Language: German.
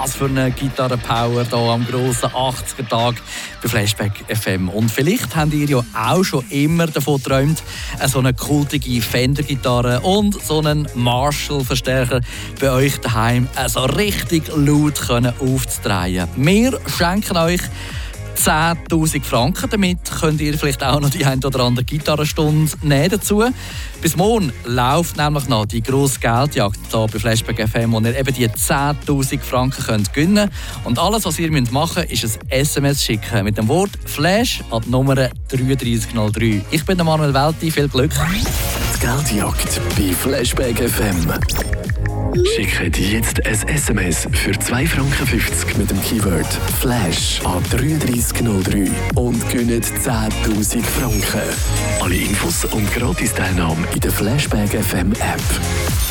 was für eine Gitarrenpower hier am grossen 80er-Tag bei Flashback FM. Und vielleicht habt ihr ja auch schon immer davon geträumt, so eine kultige Fender-Gitarre und so einen Marshall-Verstärker bei euch daheim so richtig laut aufzudrehen. Wir schenken euch 10'000 Franken. Damit könnt ihr vielleicht auch noch die ein oder andere Gitarrenstunde nehmen dazu. Bis morgen läuft nämlich noch die grosse Geldjagd hier bei Flashback FM, wo ihr eben die 10'000 Franken könnt gewinnen könnt. Und alles, was ihr machen müsst, ist ein SMS schicken mit dem Wort Flash an die Nummer 3303. Ich bin der Manuel Welti, viel Glück. Die Geldjagd bei Flashback FM. Schickt jetzt ein SMS für 2,50 Franken mit dem Keyword Flash an 3303 und gewinnt 10'000 Franken. Alle Infos und Gratis-Teilnahme in der Flashback FM App.